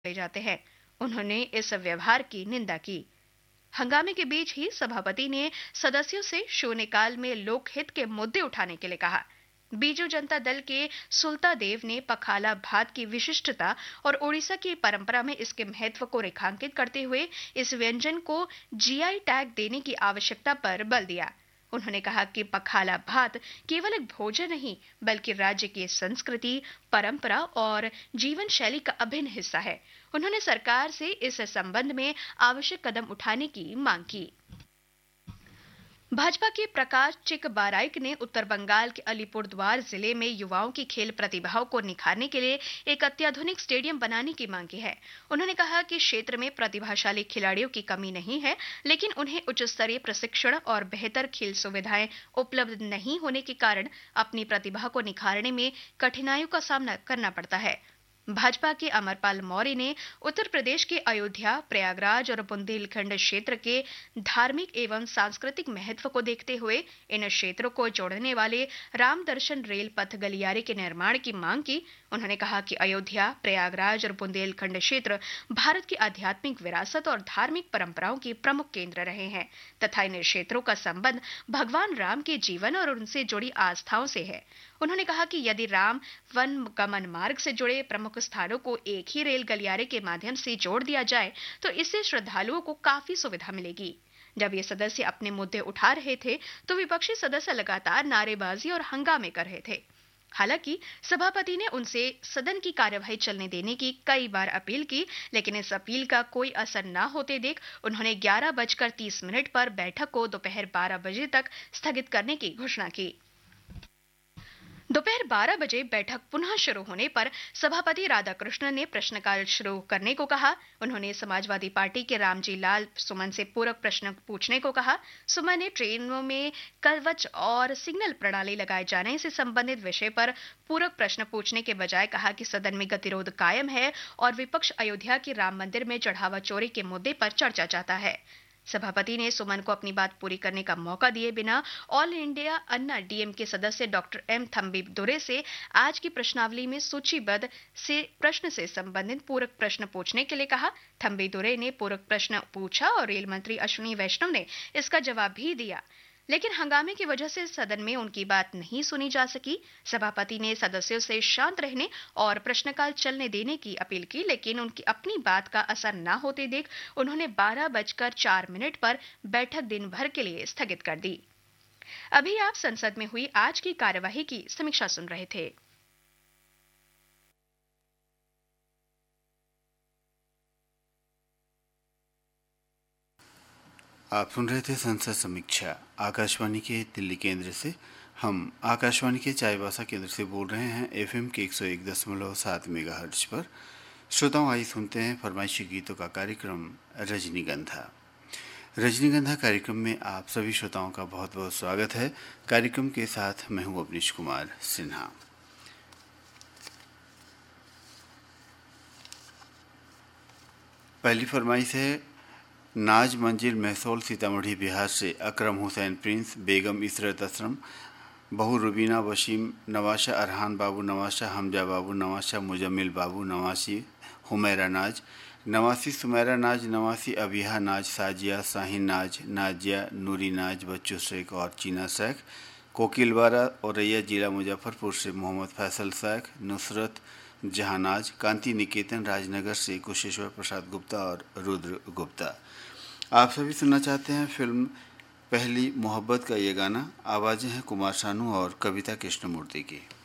ले जाते हैं। उन्होंने इस व्यवहार की निंदा की। हंगामे के बीच ही सभापति ने सदस्यों से शून्यकाल में लोकहित के मुद्दे उठाने के लिए कहा। बीजू जनता दल के सुल्ता देव ने पखाला भात की विशिष्टता और ओडिशा की परंपरा में इसके महत्व को रेखांकित करते हुए इस व्यंजन को जीआई टैग देने की आवश्यकता पर बल दिया। उन्होंने कहा कि पखाला भात केवल एक भोजन नहीं बल्कि राज्य की संस्कृति, परंपरा और जीवन शैली का अभिन्न हिस्सा है। उन्होंने सरकार से इस संबंध में आवश्यक कदम उठाने की मांग की। भाजपा के प्रकाश चिकबाराइक ने उत्तर बंगाल के अलीपुरद्वार जिले में युवाओं की खेल प्रतिभाओं को निखारने के लिए एक अत्याधुनिक स्टेडियम बनाने की मांग की है। उन्होंने कहा कि क्षेत्र में प्रतिभाशाली खिलाड़ियों की कमी नहीं है, लेकिन उन्हें उच्च स्तरीय प्रशिक्षण और बेहतर खेल सुविधाएं उपलब्ध नहीं होने के कारण अपनी प्रतिभा को निखारने में कठिनाइयों का सामना करना पड़ता है। भाजपा के अमरपाल मौर्य ने उत्तर प्रदेश के अयोध्या, प्रयागराज और बुंदेलखंड क्षेत्र के धार्मिक एवं सांस्कृतिक महत्व को देखते हुए इन क्षेत्रों को जोड़ने वाले राम दर्शन रेल पथ गलियारे के निर्माण की मांग की। उन्होंने कहा कि अयोध्या, प्रयागराज और बुंदेलखंड क्षेत्र भारत की आध्यात्मिक विरासत और धार्मिक परंपराओं के प्रमुख केंद्र रहे हैं तथा इन क्षेत्रों का संबंध भगवान राम के जीवन और उनसे जुड़ी आस्थाओं से है। उन्होंने कहा कि यदि राम वन गमन मार्ग से जुड़े प्रमुख स्थानों को एक ही रेल गलियारे के माध्यम से जोड़ दिया जाए तो इससे श्रद्धालुओं को काफी सुविधा मिलेगी। जब ये सदस्य अपने मुद्दे उठा रहे थे तो विपक्षी सदस्य लगातार नारेबाजी और हंगामे कर रहे थे। हालांकि सभापति ने उनसे सदन की कार्यवाही चलने देने की कई बार अपील की, लेकिन इस अपील का कोई असर न होते देख उन्होंने 11:30 पर बैठक को दोपहर 12 बजे तक स्थगित करने की घोषणा की। दोपहर 12 बजे बैठक पुनः शुरू होने पर सभापति राधाकृष्णन ने प्रश्नकाल शुरू करने को कहा। उन्होंने समाजवादी पार्टी के रामजी लाल सुमन से पूरक प्रश्न पूछने को कहा। सुमन ने ट्रेनों में कवच और सिग्नल प्रणाली लगाए जाने से संबंधित विषय पर पूरक प्रश्न पूछने के बजाय कहा कि सदन में गतिरोध कायम है और विपक्ष अयोध्या के राम मंदिर में चढ़ावा चोरी के मुद्दे पर चर्चा चाहता है। सभापति ने सुमन को अपनी बात पूरी करने का मौका दिए बिना ऑल इंडिया अन्ना डीएमके सदस्य डॉक्टर एम थम्बी दुरे से आज की प्रश्नावली में सूचीबद्ध से प्रश्न से संबंधित पूरक प्रश्न पूछने के लिए कहा। थम्बी दुरे ने पूरक प्रश्न पूछा और रेल मंत्री अश्विनी वैष्णव ने इसका जवाब भी दिया, लेकिन हंगामे की वजह से सदन में उनकी बात नहीं सुनी जा सकी। सभापति ने सदस्यों से शांत रहने और प्रश्नकाल चलने देने की अपील की, लेकिन उनकी अपनी बात का असर न होते देख उन्होंने 12:04 पर बैठक दिन भर के लिए स्थगित कर दी। अभी आप संसद में हुई आज की कार्यवाही की समीक्षा सुन रहे थे। आप सुन रहे थे संसद समीक्षा आकाशवाणी के दिल्ली केंद्र से। हम आकाशवाणी के चाईबासा केंद्र से बोल रहे हैं एफएम के 101.7 मेगाहर्ट्ज पर। श्रोताओं, आइए सुनते हैं फरमाइशी गीतों का कार्यक्रम रजनीगंधा। रजनीगंधा कार्यक्रम में आप सभी श्रोताओं का बहुत बहुत स्वागत है। कार्यक्रम के साथ मैं हूं अवनीश कुमार सिन्हा। पहली फरमाइश है नाज मंजिल महसौल सीतामढ़ी बिहार से अकरम हुसैन प्रिंस, बेगम इसरत असलम, बहू रुबीना वशीम, नवाशा अरहान बाबू, नवाशा हमजा बाबू, नवाशा मुजम्मिल बाबू, नवासी हुमैरा नाज, नवासी सुमैरा नाज, नवासी अबिहा नाज, साजिया साहिन नाज, नाजिया नूरी नाज, बच्चू शेख और चीना शेख, कोकिलवारा औरैया जिला मुजफ्फरपुर से मोहम्मद फैसल शेख, नुसरत जहानाज, कांति निकेतन राजनगर से कुशेश्वर प्रसाद गुप्ता और रुद्र गुप्ता। आप सभी सुनना चाहते हैं फिल्म पहली मोहब्बत का ये गाना। आवाज़ें हैं कुमार शानू और कविता कृष्णमूर्ति की।